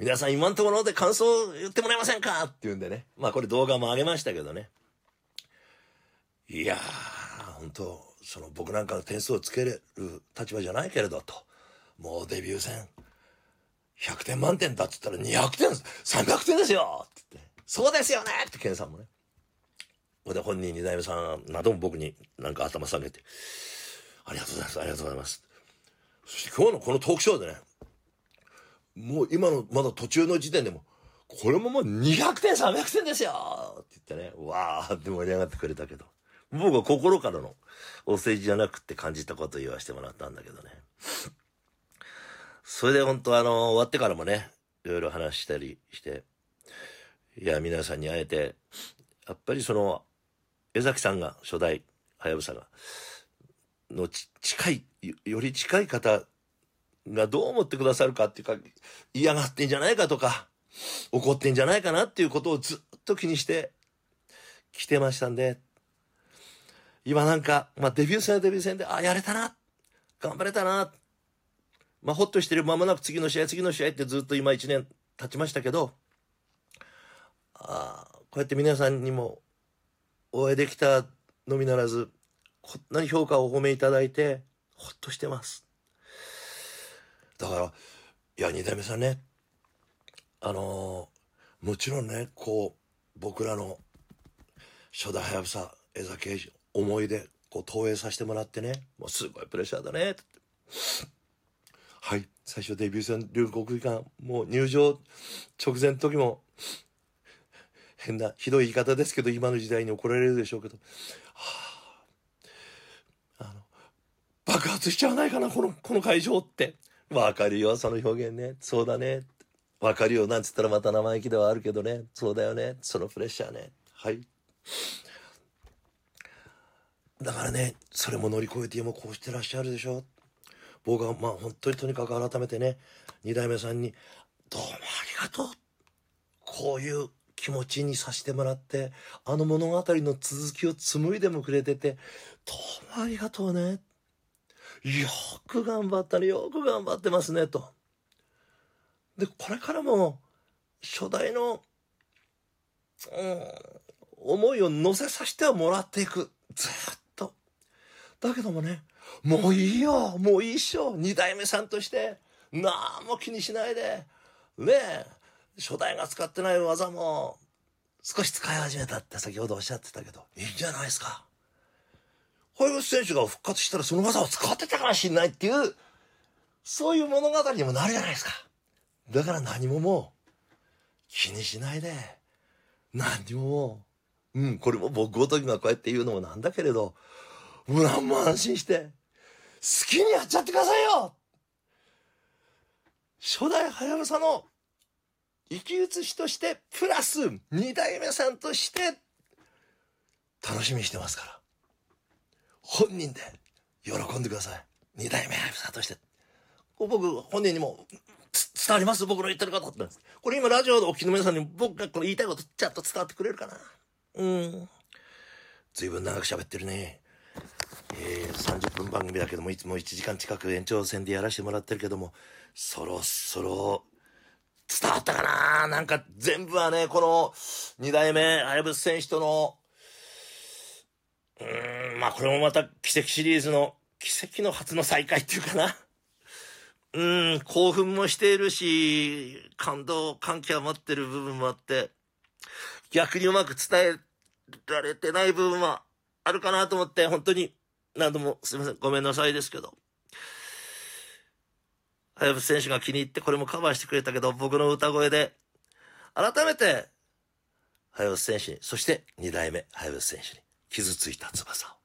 皆さん今のところで感想言ってもらえませんかって言うんでね。まあこれ動画も上げましたけどね。いやー、本当僕なんかの点数をつける立場じゃないけれどと。もうデビュー戦、100点満点だっつったら200点、300点ですよって言って。そうですよねってケンさんもね。で、本人二代目さんなども僕になんか頭下げて、ありがとうございます、ありがとうございます。そして今日のこのトークショーでね、もう今のまだ途中の時点でも、これももう200点300点ですよって言ってね、わーって盛り上がってくれたけど、僕は心からのお世辞じゃなくって感じたことを言わせてもらったんだけどね。それで本当終わってからもね、いろいろ話したりして、いや、皆さんに会えて、やっぱり江崎さんが初代、はやぶさが、より近い方がどう思ってくださるかっていうか、嫌がってんじゃないかとか、怒ってんじゃないかなっていうことをずっと気にして来てましたんで、今なんか、デビュー戦で、やれたな、頑張れたな、ほっとしてる間もなく次の試合ってずっと今1年経ちましたけど、こうやって皆さんにもお会いできたのみならず、こんなに評価をお褒めいただいて、ほっとしてます。だから、いや、二代目さんね、もちろんね、僕らの初代はやぶさ、江崎英二、思い出、投影させてもらってね、もうすごいプレッシャーだね、って。はい、最初デビュー戦、龍国技館、もう入場直前の時も、ひどい言い方ですけど、今の時代に怒られるでしょうけど、爆発しちゃわないかな、この会場って。わかるよ、その表現ね。そうだね。わかるよ、なんつったらまた生意気ではあるけどね。そうだよね。そのプレッシャーね。はい。だからね、それも乗り越えて今こうしてらっしゃるでしょ。僕は本当にとにかく改めてね、二代目さんに、どうもありがとう。こういう気持ちにさせてもらって、物語の続きを紡いでもくれてて、どうもありがとうね。よく頑張ったね、よく頑張ってますね、と。で、これからも、初代の、思いを乗せさせてはもらっていく。ずっと。だけどもね、もういいよ、もういいっしょ。二代目さんとして、なんも気にしないで、ねえ、初代が使ってない技も、少し使い始めたって先ほどおっしゃってたけど、いいんじゃないですか。堀口選手が復活したらその技を使ってたかもしれないっていう、そういう物語にもなるじゃないですか。だから何ももう、気にしないで、何ももう、これも僕ごときがこうやって言うのもなんだけれど、もう何も安心して、好きにやっちゃってくださいよ。初代はやぶさの生き写しとして、プラス二代目さんとして、楽しみにしてますから。本人で喜んでください。二代目はやぶさとして。僕、本人にも、伝わります僕の言ってることって。これ今ラジオでお聞きの皆さんに僕がこの言いたいことちゃんと伝わってくれるかな。随分長く喋ってるね。30分番組だけども、いつも1時間近く延長戦でやらせてもらってるけども、そろそろ、伝わったかな。なんか全部はね、この二代目はやぶさ選手との、これもまた奇跡シリーズの奇跡の初の再会っていうかな。興奮もしているし、感極まってる部分もあって、逆にうまく伝えられてない部分はあるかなと思って、本当に何度もすいません、ごめんなさいですけど。はやぶさ選手が気に入ってこれもカバーしてくれたけど、僕の歌声で、改めて、はやぶさ選手に、そして二代目はやぶさ選手に傷ついた翼を